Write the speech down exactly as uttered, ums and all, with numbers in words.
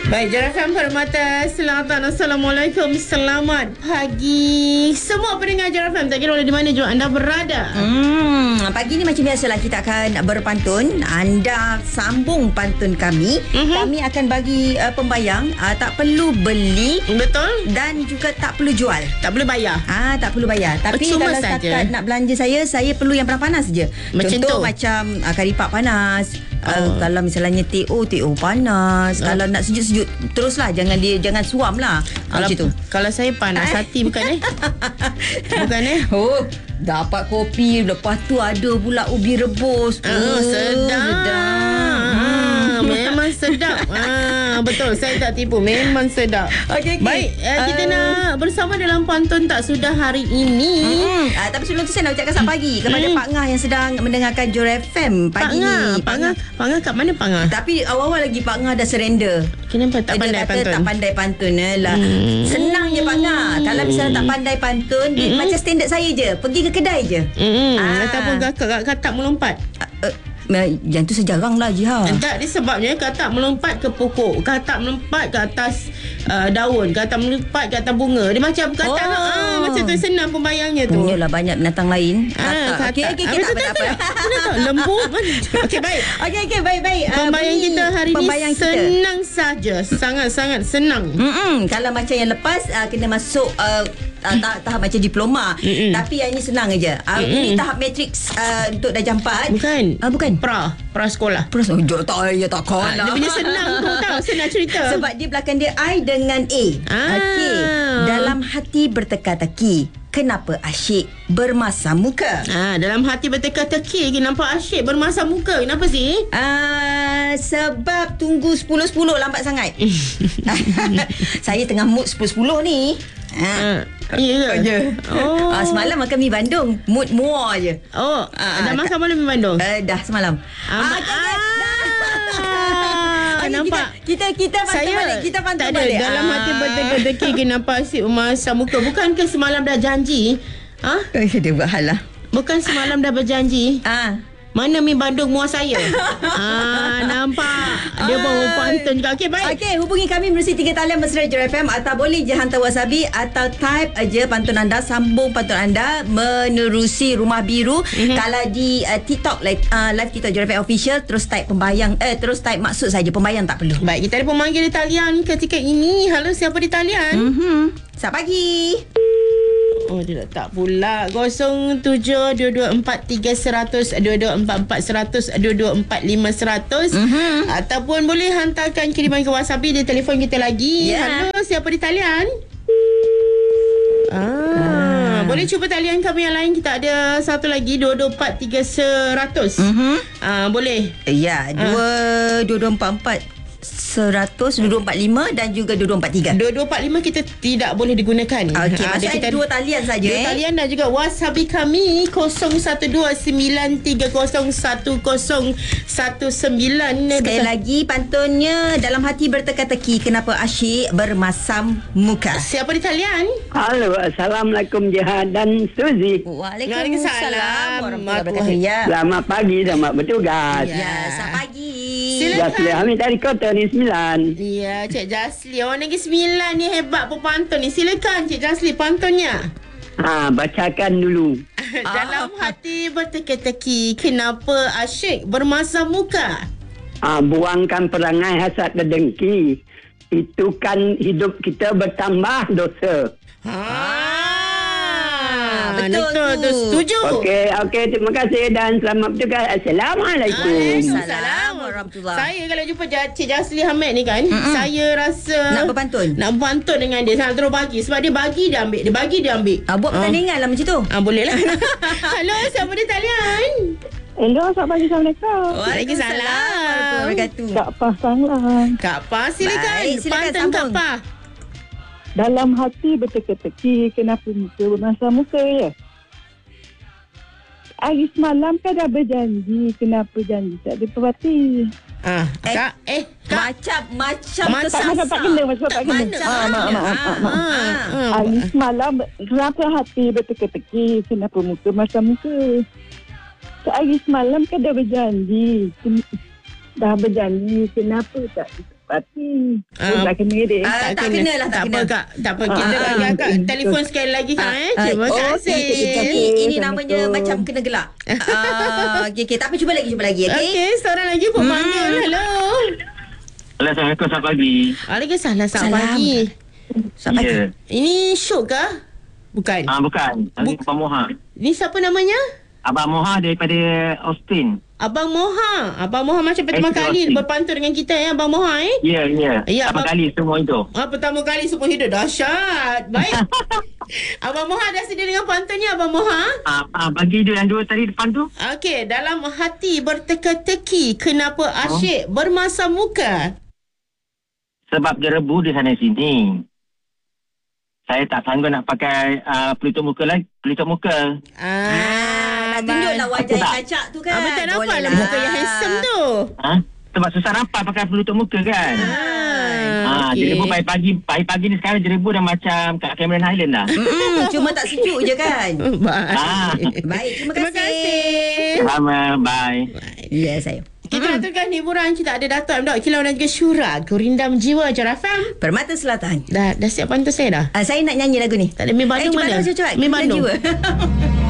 Baik, Jarakan Permata Selatan. Assalamualaikum. Selamat pagi semua pendengar Jarakan. Tak kira oleh di mana juga anda berada. Hmm, pagi ni macam biasalah kita akan berpantun. Anda sambung pantun kami. Mm-hmm. Kami akan bagi uh, pembayang. Uh, tak perlu beli. Betul. Dan juga tak perlu jual. Tak perlu bayar. Ah, tak perlu bayar. Tapi Percuma kalau saja. setakat nak belanja saya, saya perlu yang panas-panas je. Macam Contoh tu. macam uh, karipak panas. Uh, Oh. Kalau misalnya T O, T O panas. Oh. Kalau nak sejuk-sejuk, teruslah. Jangan dia jangan suam lah. Kalau, Macam tu. kalau saya panas hati bukan eh? Bukan eh? Oh, dapat kopi, lepas tu ada pula ubi rebus. Oh, sedap. sedap. Ah, memang sedap. Ah, betul, saya tak tipu. Memang sedap. Okey, okey. Baik, uh, kita Uh, nak bersama dalam pantun tak sudah hari ini. Hmm, uh, tapi sebelum tu saya nak ucapkan selamat pagi kepada Hmm. Pak Ngah yang sedang mendengarkan Jor F M pagi Pak Ngah, ni. Pak Ngah, Pak Ngah kat mana Pak Ngah? Tapi awal-awal lagi Pak Ngah dah surrender. Kenapa tak Dia pandai kata pantun? tak pandai pantun eh, lah. Hmm. Senang je Pak Ngah. Kalau misalnya tak pandai pantun, dia Hmm. macam standard saya je. Pergi ke kedai je. Hmm, Ah. ataupun kakak katak melompat. Uh, uh, yang tu sejarang lah Jiha. Tak, dia sebabnya katak melompat ke pokok, katak melompat ke atas uh, daun, katak melompat ke atas bunga. Dia macam katak Oh. ah, macam tu, senang pembayangnya tu. Punyalah banyak binatang lain. Ah, Katak. Okey, katak. okey, Ah, okay, tak betul, apa, tak tak, apa. tak. Kenapa tak? Lembu. Okey, baik. Okey, okey, baik-baik. Uh, Pembayang bunyi kita hari ni pembayang kita. senang saja. Sangat-sangat senang. Mm-mm. Kalau macam yang lepas uh, kena masuk uh, uh, tahap, tahap macam diploma. Mm-mm. Tapi yang ini senang aja. Uh, ini tahap matrix uh, untuk darjah empat. Bukan. Uh, bukan. Pra. Pra sekolah. Terus oh, tak ya tak Ah, kalah. dia punya senang tu tahu. Senang cerita. Sebab dia belakang dia I dengan A. Ah. Okey. Dalam hati berteka-teki. Kenapa asyik bermasam muka? Ah, dalam hati berteka-teki, nampak asyik bermasam muka. Kenapa sih? Uh, sebab tunggu sepuluh sepuluh lambat sangat. Saya tengah mood sepuluh sepuluh ni. Ah, ya ke? Ya. Oh. Ah, semalam makan mi Bandung. Mood muar je. Oh, Ah, dah makan malam di Bandung? Uh, dah semalam. Ah, okay, okay. ah, Okey, nampak? Kita kita, kita pantau Saya balik. Kita pantau tak ada balik. dalam Ah. hati berteka-teki kenapa asyik memasam muka. Bukankah semalam dah janji? Ha? Eh, dia buat hal lah. Bukan semalam dah berjanji? Ah. Mana mi Bandung muar saya? Ah, nampak. Dia baru pantun juga. Okey, baik. Okey, hubungi kami melalui tiga talian mesra Jor F M atau boleh je hantar wasabi atau type aja pantun anda, sambung pantun anda menerusi Rumah Biru. Mm-hmm. Kalau di uh, TikTok live, uh, live TikTok Jor F M official, terus type pembayang eh terus type maksud saja, pembayang tak perlu. Baik, kita ada pemanggil di talian ketika ini. Halo, siapa di talian? Mhm. Selamat pagi. Oh, dia tak pula. kosong tujuh dua dua empat tiga seratus, dua dua empat empat seratus, dua dua empat lima seratus. Mhm. Ataupun boleh hantarkan kiriman ke wasabi di telefon kita lagi. Ya. Halo, siapa di talian? Ah, boleh cuba talian kami yang lain. Kita ada satu lagi, dua dua empat tiga seratus. Mhm. Ah, boleh. Ya, dua dua dua empat empat seratus, dua dua empat lima dan juga dua dua empat tiga. dua dua empat lima kita tidak boleh digunakan. Okey, Ah, maksudnya kita ada dua talian saja Dua eh. talian dan juga wasabi kami kosong satu dua sembilan tiga kosong satu kosong satu sembilan. Sekali lagi pantunnya, dalam hati berteka-teki kenapa asyik bermasam muka. Siapa di talian? Halo, Assalamualaikum Jihad dan Suzy. Waalaikumsalam warahmatullahi wabarakatuh. Ya. Selamat pagi, selamat bertugas. Ya, selamat pagi. Silakan. Jasli Hamid dari Kota ni sembilan. Ya, Cik Jasli. Orang Negeri Sembilan ni hebat pepantun ni. Silakan Cik Jasli pantunnya. Ha, bacakan dulu. Dalam hati berteka-teki kenapa asyik bermasam muka? Ha, buangkan perangai hasad dan dengki. Itu kan hidup kita bertambah dosa. Ah, betul betul tu. tu. Setuju. Okey, okey, terima kasih dan selamat bertugas. Assalamualaikum. Waalaikumsalam warahmatullahi. Saya kalau jumpa Cik Jasli Hamid ni kan, Mm-mm. saya rasa Nak berpantun? Nak berpantun dengan dia. Saya terus bagi. Sebab dia bagi, dia ambil. Dia bagi, dia ambil. Ah, buat pertandingan lah macam tu. Ah, boleh lah. Halo, siapa di talian? Hello, selamat pagi. Assalamualaikum. Waalaikumsalam. warahmatullahi wabarakatuh. Kak Pah Sanglah. Kak Pa, silakan. Baik, silakan Pantun Kak sambung. Pa. Dalam hati berteka-teki, kenapa muka bermasam muka ya? Hari semalam kan dah berjanji, kenapa janji tak ditepati? Ah, Eh, Kak, eh, Kak. Macam macam Macam- kesasar. tak- tak kena, macam tak kena. Macam Ah, mana? mak, mak, mak, mak, mak. Ah, ah. Ah. Hari semalam, kenapa hati berteka-teki, kenapa muka masam muka? Hari semalam kan dah berjanji, ken- dah berjanji, kenapa tak Hati. Ah. Oh, tak kena deh. Ah, tak kena lah, tak Tak apa kena. kak. Tak apa. Kita Ah, bagi ah, akak telefon sekali lagi kak eh. Ah, Terima oh, kasih. Ini, ini, ini namanya Assalamualaikum. macam kena gelak. Ah, okey, okey. Tak apa, cuba lagi, cuba lagi. Okey. Okey, seorang lagi pun Hmm. panggil. Hello. Assalamualaikum, selamat pagi. Waalaikumsalam. Selamat Salam. pagi. Selamat pagi. Ya. Ini Syuk kah? Bukan. Ah, bukan. Buk- Abang Moha. Ini siapa namanya? Abang Moha daripada Austin. Abang Moha. Abang Moha macam pertama Eh, kali Austin. berpantun dengan kita ya, Abang Moha eh? Ya, ya. Ya, Pertama abang- kali semua itu. Ah, pertama kali semua hidup. Dahsyat. Baik. Abang Moha dah sedia dengan pantunnya, Abang Moha? Ah, ah, bagi dia yang dua tadi depan tu. Okey, dalam hati berteka-teki, kenapa asyik bermasam muka? Sebab dia rebu di sana sini. Saya tak sanggup nak pakai uh, pelitup muka lagi. Pelitup muka. Ah, nak tunjuklah wajah yang kacak tu kan. Ah, betul nampak Boleh lah muka yang handsome tu. Ha? Sebab susah nampak pakai pelitup muka kan. Ah, Ah, okey. dia rebu pagi-pagi. Pagi-pagi ni sekarang dia rebu dah macam kat Cameron Highland dah. Mm-mm, cuma tak sejuk je kan. Ah. Baik. Baik, terima Terima kasih. kasih. Sama, bye. Ya, saya. Kita nak teruskan hiburan Kita ada Dato' M. Dok Kilau dan juga Syura Gurindam Jiwa Jar F M. Permata Selatan. Dah, dah siap pantun saya dah? Ah, saya nak nyanyi lagu ni. Tak ada Mi Bandung eh, mana? cepat, cepat. Mi Bandung. Jiwa.